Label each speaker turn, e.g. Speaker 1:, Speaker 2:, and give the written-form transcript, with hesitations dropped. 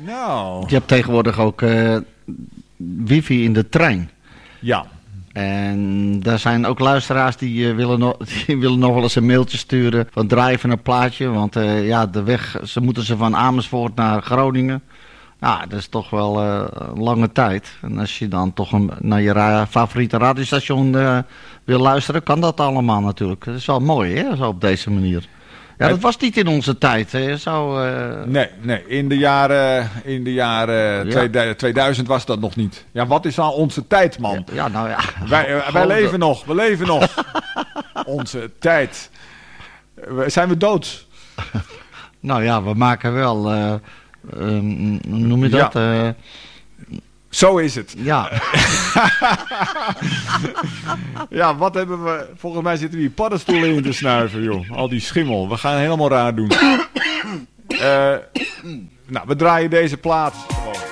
Speaker 1: Nou.
Speaker 2: Je hebt tegenwoordig ook wifi in de trein.
Speaker 1: Ja.
Speaker 2: En daar zijn ook luisteraars die willen nog wel eens een mailtje sturen van draai even een plaatje. Want de weg, moeten ze van Amersfoort naar Groningen. Ja, dat is toch wel een lange tijd. En als je dan toch naar je favoriete radiostation wil luisteren, kan dat allemaal natuurlijk. Dat is wel mooi, hè, zo op deze manier. Ja, dat was niet in onze tijd. Hè.
Speaker 1: Nee, in de jaren 2000 was dat nog niet. Ja, wat is nou onze tijd, man?
Speaker 2: Ja, nou ja.
Speaker 1: Wij leven nog, we leven nog. Onze tijd. Zijn we dood?
Speaker 2: Nou ja, we maken wel, hoe noem je dat?
Speaker 1: Ja. Zo is het.
Speaker 2: Ja.
Speaker 1: Ja, wat hebben we... Volgens mij zitten we hier paddenstoelen in te snuiven, joh. Al die schimmel. We gaan helemaal raar doen. Nou, we draaien deze plaat.